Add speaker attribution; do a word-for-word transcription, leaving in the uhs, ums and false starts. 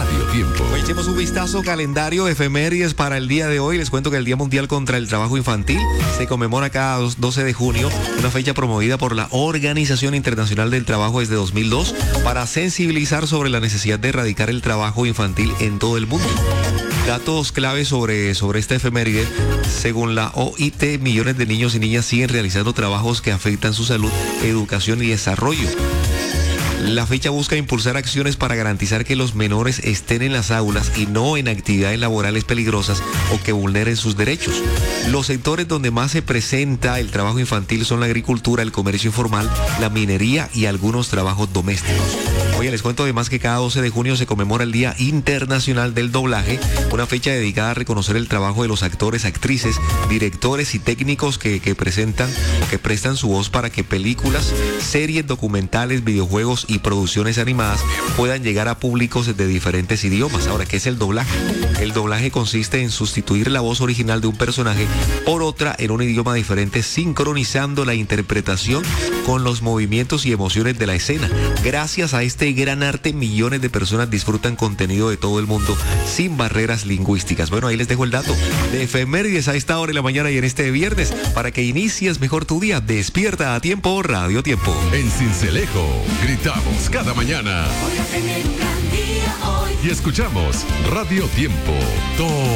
Speaker 1: Radio Tiempo.
Speaker 2: Hoy echemos un vistazo calendario efemérides para el día de hoy. Les cuento que el Día Mundial contra el Trabajo Infantil se conmemora cada doce de junio, una fecha promovida por la Organización Internacional del Trabajo desde dos mil dos para sensibilizar sobre la necesidad de erradicar el trabajo infantil en todo el mundo. Datos claves sobre, sobre esta efeméride. Según la O I T, millones de niños y niñas siguen realizando trabajos que afectan su salud, educación y desarrollo. La fecha busca impulsar acciones para garantizar que los menores estén en las aulas y no en actividades laborales peligrosas o que vulneren sus derechos. Los sectores donde más se presenta el trabajo infantil son la agricultura, el comercio informal, la minería y algunos trabajos domésticos. Oye, les cuento además que cada doce de junio se conmemora el Día Internacional del Doblaje, una fecha dedicada a reconocer el trabajo de los actores, actrices, directores y técnicos que, que presentan o que prestan su voz para que películas, series, documentales, videojuegos y producciones animadas puedan llegar a públicos de diferentes idiomas. Ahora, ¿qué es el doblaje? El doblaje consiste en sustituir la voz original de un personaje por otra en un idioma diferente, sincronizando la interpretación con los movimientos y emociones de la escena. Gracias a este gran arte, millones de personas disfrutan contenido de todo el mundo sin barreras lingüísticas. Bueno, ahí les dejo el dato de efemérides a esta hora de la mañana y en este viernes para que inicies mejor tu día. Despierta a tiempo, Radio Tiempo.
Speaker 1: En Sincelejo, gritamos cada mañana.
Speaker 3: Voy a tener un gran día hoy.
Speaker 1: Y escuchamos Radio Tiempo. Todo